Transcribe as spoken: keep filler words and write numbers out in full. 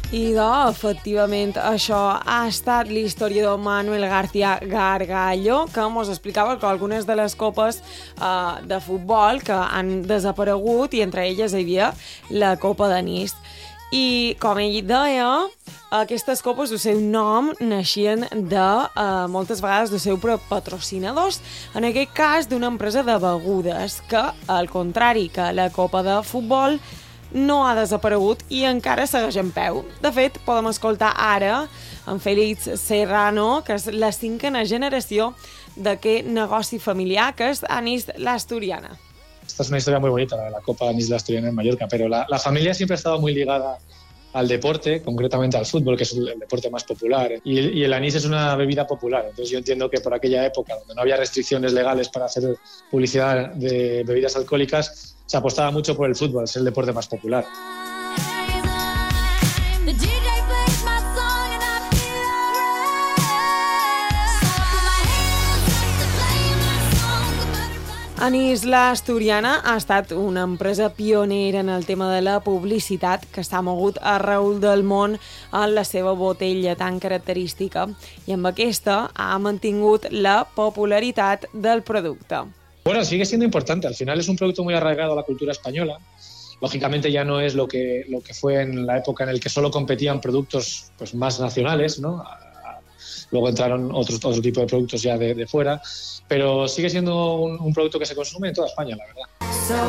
I doncs, efectivament, això ha estat l'historiador Manuel García Gargallo, que ens explicava que algunes de les copes eh, de futbol que han desaparegut, i entre elles hi havia la Copa d'Anís. I, com ell deia, aquestes copes, el seu nom, naixien de, eh, moltes vegades, dels seus patrocinadors, en aquest cas d'una empresa de begudes, que, al contrari que la Copa de Futbol, no ha desaparegut i encara segueix en peu. De fet, podem escoltar ara en Félix Serrano, que és la cinquena generació d'aquest negoci familiar, que és Anís l'Asturiana. Esta es una historia muy bonita, la de la Copa Anís l'Asturiana en Mallorca, pero la, la familia siempre ha estado muy ligada al deporte, concretamente al fútbol, que es el deporte más popular. Y, y el anís es una bebida popular. Entonces yo entiendo que por aquella época, donde no había restricciones legales para hacer publicidad de bebidas alcohólicas, se apostaba mucho por el fútbol, es el deporte más popular. Anís l'Asturiana ha estat una empresa pionera en el tema de la publicitat, que s'ha mogut arreu del món en la seva botella tan característica, i amb aquesta ha mantingut la popularitat del producte. Bueno, sigue siendo importante. Al final es un producto muy arraigado a la cultura española. Lógicamente ya no es lo que, lo que fue en la época en la que solo competían productos pues, más nacionales, ¿no? Luego entraron otros, otro tipo de productos ya de, de fuera, pero sigue siendo un, un producto que se consume en toda España, la verdad.